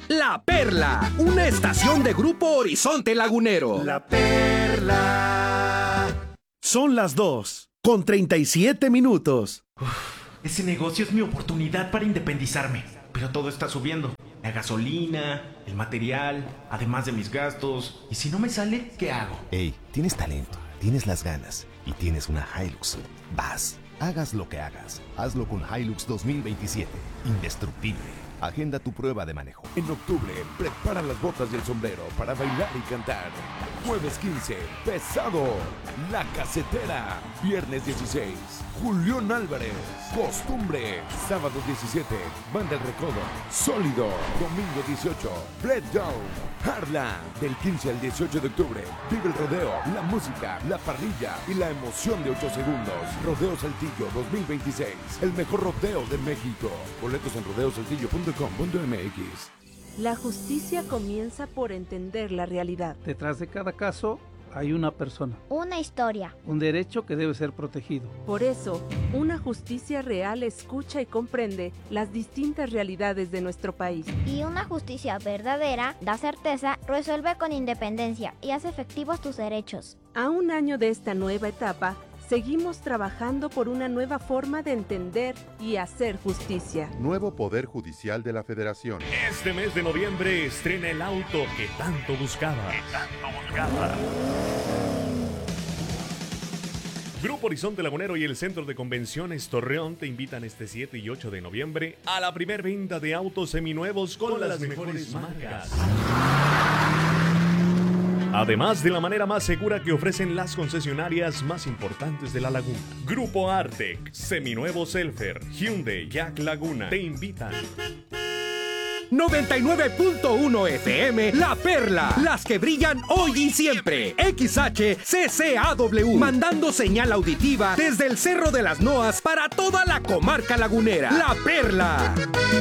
La Perla, una estación de Grupo Horizonte Lagunero. La Perla. Son las 2:37. Ese negocio es mi oportunidad para independizarme. Pero todo está subiendo. La gasolina, el material, además de mis gastos. ¿Y si no me sale, qué hago? Hey, tienes talento, tienes las ganas y tienes una Hilux. Vas, hagas lo que hagas. Hazlo con Hilux 2027. Indestructible. Agenda tu prueba de manejo. En octubre, prepara las botas y el sombrero para bailar y cantar. Jueves 15, Pesado, La Casetera. Viernes 16, Julián Álvarez, Costumbre. Sábado 17, Banda El Recodo, Sólido. Domingo 18, Brett Young, Harlan. Del 15 al 18 de octubre, vive el rodeo, la música, la parrilla y la emoción de 8 segundos. Rodeo Saltillo 2026, el mejor rodeo de México. Boletos en rodeosaltillo.com.mx. La justicia comienza por entender la realidad. Detrás de cada caso hay una persona. Una historia. Un derecho que debe ser protegido. Por eso, una justicia real escucha y comprende las distintas realidades de nuestro país. Y una justicia verdadera da certeza, resuelve con independencia y hace efectivos tus derechos. A un año de esta nueva etapa, seguimos trabajando por una nueva forma de entender y hacer justicia. Nuevo Poder Judicial de la Federación. Este mes de noviembre estrena el auto que tanto buscabas. Grupo Horizonte Lagunero y el Centro de Convenciones Torreón te invitan este 7 y 8 de noviembre a la primer venta de autos seminuevos con las mejores marcas. Además de la manera más segura que ofrecen las concesionarias más importantes de la laguna. Grupo Artec, Seminuevo Selfer, Hyundai, Jack Laguna te invitan. 99.1 FM, La Perla, las que brillan hoy y siempre. XHCCAW, mandando señal auditiva desde el Cerro de las Noas para toda la comarca lagunera. La Perla.